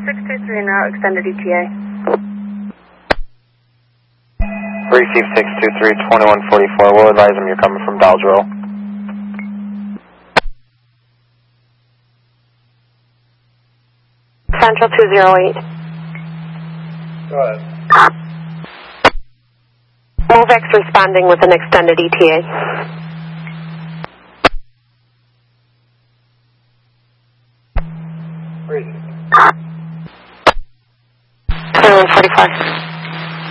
623 en route, extended ETA. Receive 623, 2144. We'll advise them you're coming from Daldrell. Central 208. Go ahead. MoveX responding with an extended ETA. Receive. 2145.